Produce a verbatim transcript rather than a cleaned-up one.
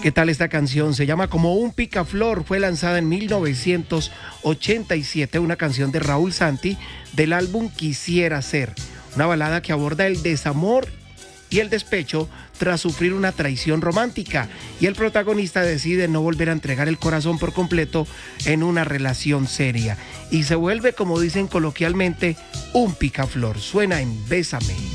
¿Qué tal esta canción? Se llama Como un picaflor, fue lanzada en mil novecientos ochenta y siete, una canción de Raúl Santi del álbum Quisiera Ser, una balada que aborda el desamor y el despecho tras sufrir una traición romántica, y el protagonista decide no volver a entregar el corazón por completo en una relación seria y se vuelve, como dicen coloquialmente, un picaflor. Suena en Bésame.